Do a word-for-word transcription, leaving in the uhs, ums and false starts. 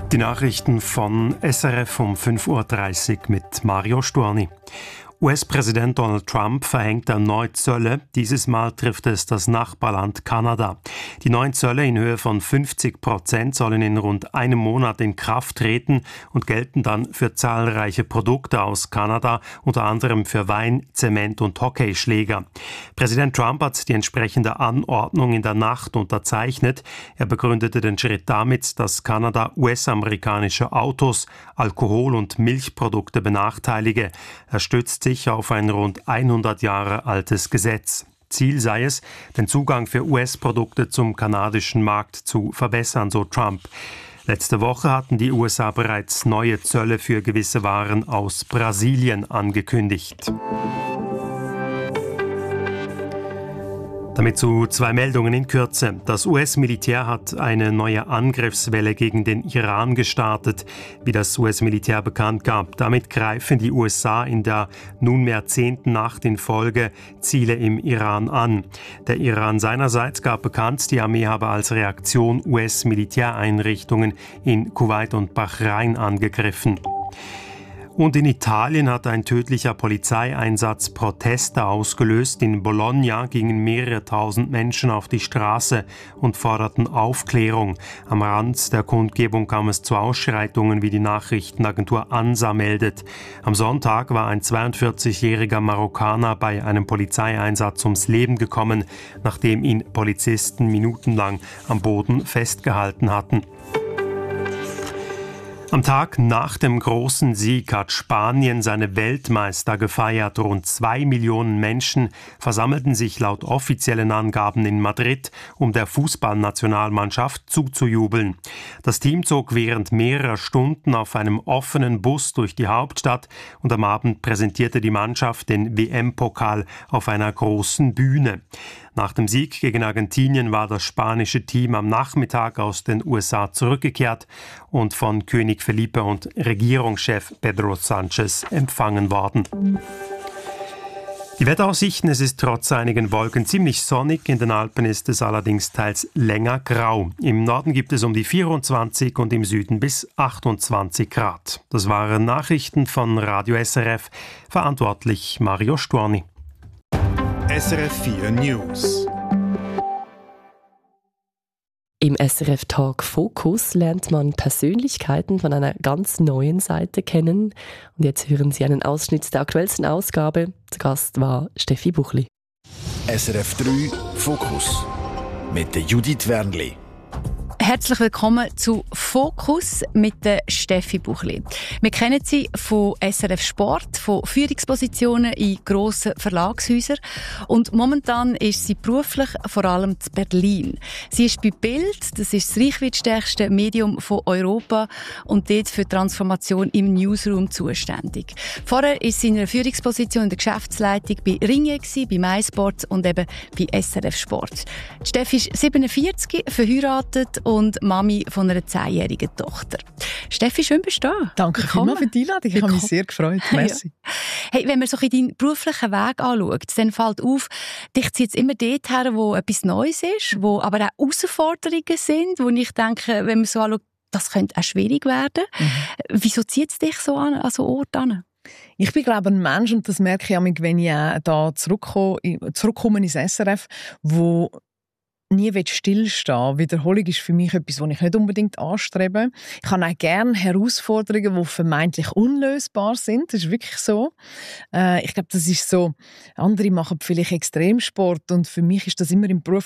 Die Nachrichten von S R F um fünf Uhr dreißig mit Mario Storni. U S-Präsident Donald Trump verhängt erneut Zölle. Dieses Mal trifft es das Nachbarland Kanada. Die neuen Zölle in Höhe von fünfzig Prozent sollen in rund einem Monat in Kraft treten und gelten dann für zahlreiche Produkte aus Kanada, unter anderem für Wein, Zement und Hockeyschläger. Präsident Trump hat die entsprechende Anordnung in der Nacht unterzeichnet. Er begründete den Schritt damit, dass Kanada U S-amerikanische Autos, Alkohol- und Milchprodukte benachteilige. Er stützt sich auf ein rund hundert Jahre altes Gesetz. Ziel sei es, den Zugang für U S-Produkte zum kanadischen Markt zu verbessern, so Trump. Letzte Woche hatten die U S A bereits neue Zölle für gewisse Waren aus Brasilien angekündigt. Damit zu zwei Meldungen in Kürze. Das U S-Militär hat eine neue Angriffswelle gegen den Iran gestartet, wie das U S-Militär bekannt gab. Damit greifen die U S A in der nunmehr zehnten Nacht in Folge Ziele im Iran an. Der Iran seinerseits gab bekannt, die Armee habe als Reaktion U S-Militäreinrichtungen in Kuwait und Bahrain angegriffen. Und in Italien hat ein tödlicher Polizeieinsatz Proteste ausgelöst. In Bologna gingen mehrere tausend Menschen auf die Straße und forderten Aufklärung. Am Rand der Kundgebung kam es zu Ausschreitungen, wie die Nachrichtenagentur ANSA meldet. Am Sonntag war ein zweiundvierzigjähriger Marokkaner bei einem Polizeieinsatz ums Leben gekommen, nachdem ihn Polizisten minutenlang am Boden festgehalten hatten. Am Tag nach dem großen Sieg hat Spanien seine Weltmeister gefeiert. Rund zwei Millionen Menschen versammelten sich laut offiziellen Angaben in Madrid, um der Fußballnationalmannschaft zuzujubeln. Das Team zog während mehrerer Stunden auf einem offenen Bus durch die Hauptstadt und am Abend präsentierte die Mannschaft den W M-Pokal auf einer großen Bühne. Nach dem Sieg gegen Argentinien war das spanische Team am Nachmittag aus den U S A zurückgekehrt und von König Felipe und Regierungschef Pedro Sánchez empfangen worden. Die Wetteraussichten: Es ist trotz einigen Wolken ziemlich sonnig, in den Alpen ist es allerdings teils länger grau. Im Norden gibt es um die vierundzwanzig und im Süden bis achtundzwanzig Grad. Das waren Nachrichten von Radio S R F, verantwortlich Mario Storni. S R F vier News. Im S R F-Talk Fokus lernt man Persönlichkeiten von einer ganz neuen Seite kennen. Und jetzt hören Sie einen Ausschnitt der aktuellsten Ausgabe. Zu Gast war Steffi Buchli. S R F drei Fokus mit der Judith Wernli. Herzlich willkommen zu Fokus mit der Steffi Buchli. Wir kennen sie von S R F Sport, von Führungspositionen in grossen Verlagshäusern. Und momentan ist sie beruflich vor allem in Berlin. Sie ist bei Bild, das ist das reichweitstärkste Medium von Europa, und dort für Transformation im Newsroom zuständig. Vorher ist sie in einer Führungsposition in der Geschäftsleitung bei Ringe, bei MySport und eben bei S R F Sport. Die Steffi ist siebenundvierzig, verheiratet und Mami von einer zehnjährigen Tochter. Steffi, schön bist du da. Danke vielmals für die Einladung. Ich habe mich sehr gefreut. Merci. Ja. Hey, wenn man so deinen beruflichen Weg anschaut, dann fällt auf, dich zieht es immer dort her, wo etwas Neues ist, wo aber auch Herausforderungen sind, wo ich denke, wenn man so anschaut, das könnte auch schwierig werden. Mhm. Wieso zieht es dich so an, an so Ort an? Ich bin, glaube ich, ein Mensch, und das merke ich auch, wenn ich da zurückkomme, zurückkomme ins S R F, wo nie stillstehen. Wiederholung ist für mich etwas, was ich nicht unbedingt anstrebe. Ich habe auch gerne Herausforderungen, die vermeintlich unlösbar sind. Das ist wirklich so. Äh, ich glaube, das ist so. Andere machen vielleicht Extremsport, und für mich ist das immer im Beruf